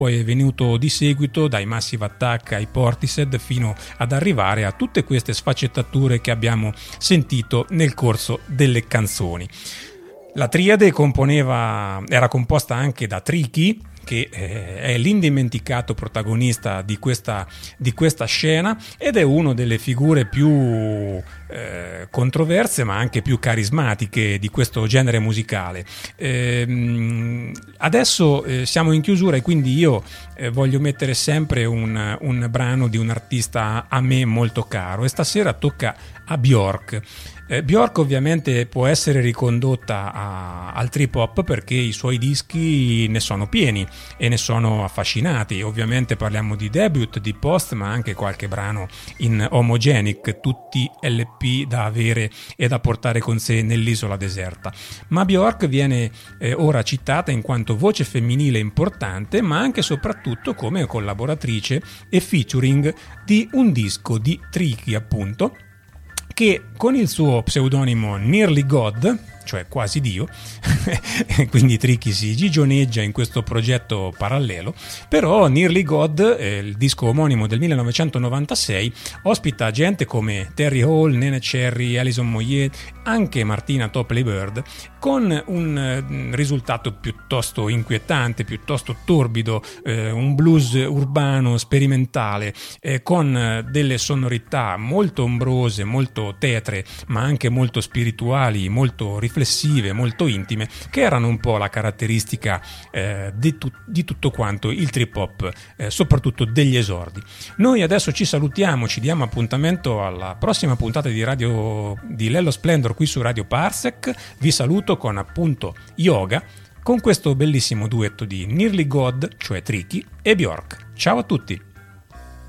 poi è venuto di seguito dai Massive Attack ai Portishead fino ad arrivare a tutte queste sfaccettature che abbiamo sentito nel corso delle canzoni. La triade era composta anche da Tricky, che è l'indimenticato protagonista di questa scena ed è una delle figure più controverse ma anche più carismatiche di questo genere musicale. Adesso siamo in chiusura e quindi io voglio mettere sempre un brano di un artista a me molto caro e stasera tocca a Björk. Björk ovviamente può essere ricondotta al trip hop perché i suoi dischi ne sono pieni e ne sono affascinati. Ovviamente parliamo di debut, di post, ma anche qualche brano in Homogenic, tutti LP da avere e da portare con sé nell'isola deserta. Ma Björk viene ora citata in quanto voce femminile importante, ma anche e soprattutto come collaboratrice e featuring di un disco di Tricky, appunto, che con il suo pseudonimo Nearly God, cioè quasi Dio, quindi Tricky si gigioneggia in questo progetto parallelo, però Nearly God, il disco omonimo del 1996, ospita gente come Terry Hall, Nene Cherry, Alison Moyet, anche Martina Topley Bird, con un risultato piuttosto inquietante, piuttosto torbido, un blues urbano sperimentale, con delle sonorità molto ombrose, molto tetre, ma anche molto spirituali, molto riflessive, molto intime, che erano un po' la caratteristica di tutto quanto il trip hop, soprattutto degli esordi. Noi adesso ci salutiamo, ci diamo appuntamento alla prossima puntata di Lello Splendor qui su Radio Parsec. Vi saluto con appunto Yoga, con questo bellissimo duetto di Nearly God, cioè Tricky, e Björk. Ciao a tutti!